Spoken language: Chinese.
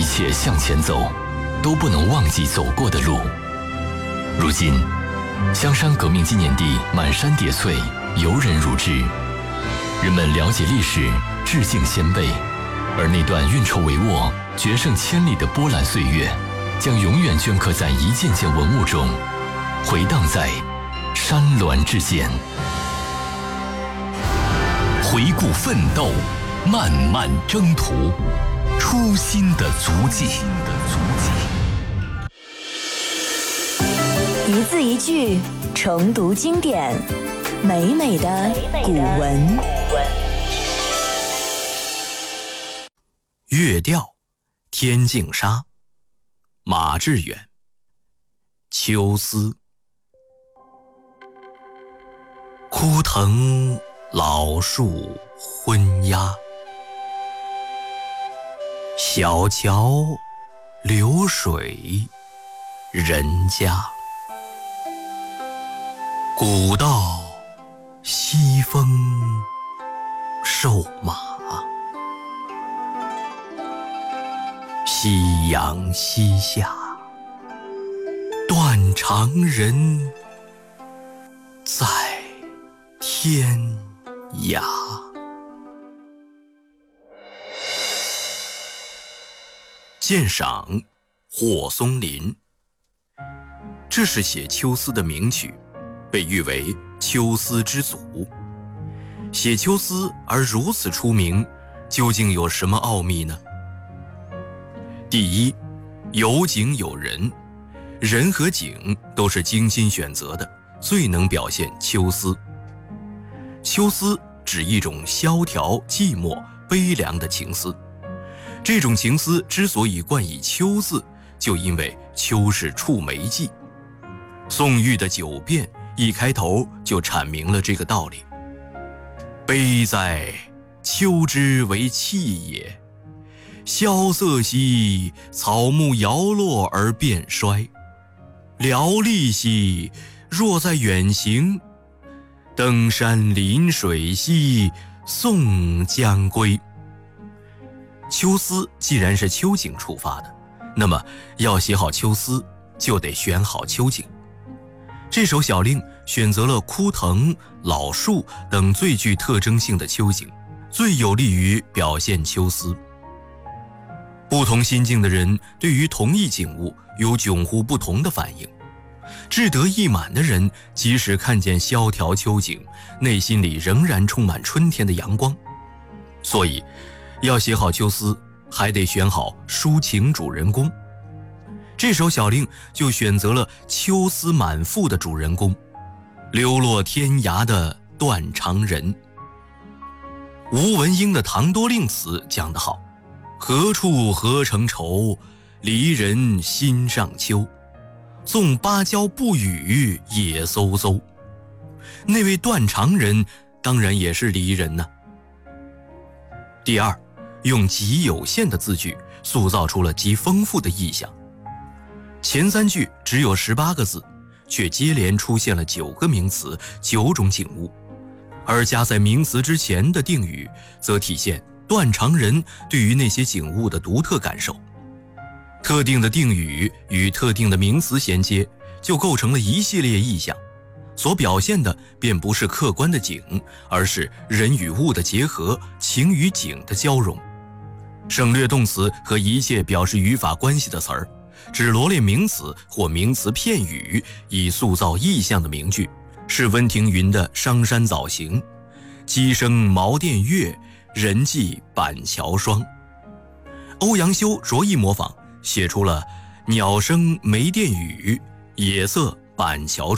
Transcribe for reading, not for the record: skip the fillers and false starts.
切向前走，都不能忘记走过的路。如今，香山革命纪念地满山叠翠，游人如织，人们了解历史，致敬先辈，而那段运筹帷幄、决胜千里的波澜岁月，将永远镌刻在一件件文物中，回荡在山峦之间。回顾奋斗，漫漫征途，初心的足迹。 一字一句重读经典，美美的古文。 月调，天净沙，马致远。秋思，枯藤老树昏鸦，小桥流水人家。古道西风瘦马，夕阳西下，断肠人在天涯。鉴赏霍松龄，这是写秋思的名曲，被誉为秋思之祖。写秋思而如此出名，究竟有什么奥秘呢？第一，有景有人，人和景都是精心选择的，最能表现秋思。秋思指一种萧条、寂寞、悲凉的情思。这种情思之所以冠以秋字，就因为秋是触梅季。宋玉的《九变》一开头就阐明了这个道理。悲哉，秋之为气也！萧瑟兮，草木摇落而变衰。寥丽兮，若在远行。登山临水兮，宋将归。秋思既然是秋景出发的，那么要写好秋思，就得选好秋景。这首小令选择了枯藤、老树等最具特征性的秋景，最有利于表现秋思。不同心境的人对于同一景物有迥乎不同的反应。志得意满的人，即使看见萧条秋景，内心里仍然充满春天的阳光。所以要写好秋思，还得选好抒情主人公。这首小令就选择了秋思满腹的主人公，流落天涯的断肠人。吴文英的《唐多令》词讲得好：何处何成愁，离人心上秋。纵芭蕉不语也飕飕。那位断肠人当然也是离人呢。第二，用极有限的字句塑造出了极丰富的意象。前三句只有18个字，却接连出现了9个名词、9种景物，而加在名词之前的定语则体现断肠人对于那些景物的独特感受。特定的定语与特定的名词衔接，就构成了一系列意象，所表现的便不是客观的景，而是人与物的结合，情与景的交融。省略动词和一切表示语法关系的词儿，只罗列名词或名词片语，以塑造意象的名句，是温庭筠的《商山早行》：鸡声茅店月，人迹板桥霜。欧阳修着意模仿，写出了鸟声梅店雨，野色板桥